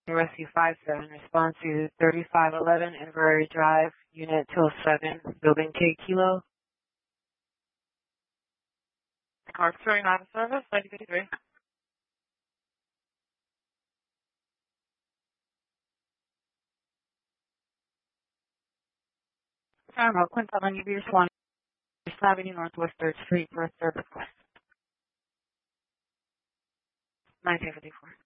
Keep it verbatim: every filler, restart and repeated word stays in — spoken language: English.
Rescue five seven, respond to thirty-five eleven Inverary Drive, Unit two oh seven, Building K Kilo. Car three nine service, ninety fifty-three. Time out, Quinton, on your Beers one, East Avenue, Northwest third Street, for a service request. nineteen fifty-four.